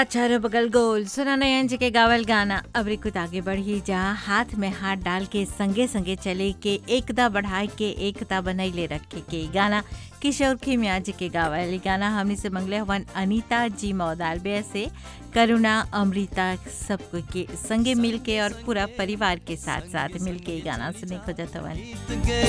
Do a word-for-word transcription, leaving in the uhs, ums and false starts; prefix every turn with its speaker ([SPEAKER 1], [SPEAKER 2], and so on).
[SPEAKER 1] चारों बगल गोल सुना नयन जी के गावल गाना अबरी कुछ आगे बढ़ी जा हाथ में हाथ डाल के संगे संगे चले के एकता बढ़ाए के एकता बनैले रखे के गाना किशोर खिमिया जी के गावल गाना हमनी से मंगले हवन अनीता जी मौदालबे से करुणा अमृता सबको के संगे मिल के और पूरा परिवार के साथ साथ मिल के गाना सुने खोजत हवन।